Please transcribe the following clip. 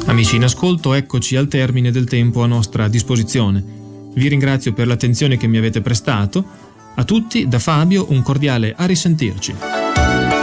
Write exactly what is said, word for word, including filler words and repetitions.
Amici in ascolto, eccoci al termine del tempo a nostra disposizione. Vi ringrazio per l'attenzione che mi avete prestato. A tutti, da Fabio, un cordiale a risentirci.